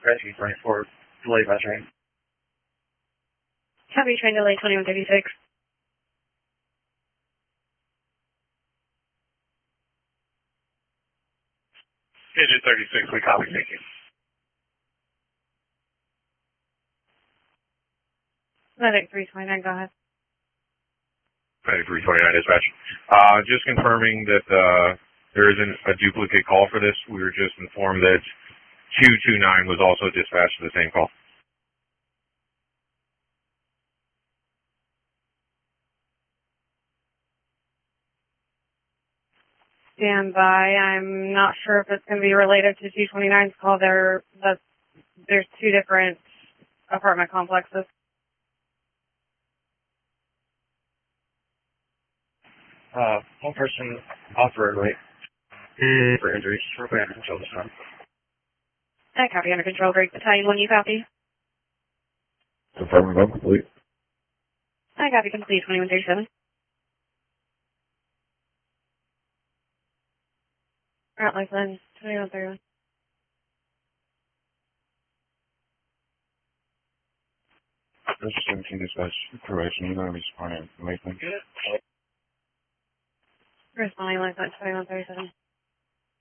rescue 24, delayed by train. Copy, train delay 2136. Digit 36, we copy, thank you. Medic 329, go ahead. Medic 329 dispatch. Just confirming that there isn't a duplicate call for this. We were just informed that 229 was also dispatched to the same call. Stand by. I'm not sure if it's going to be related to 229's call. There's two different apartment complexes. One person off the roadway for injuries. We're going to control this time. I copy, under control. Great Battalion 1, you copy? Confirming I'm complete. I copy, complete 2137. Route Lifeline 2131. This is 17 dispatch. Correction, you're going to be responding to Lakeland. Responding Lifeline 2137.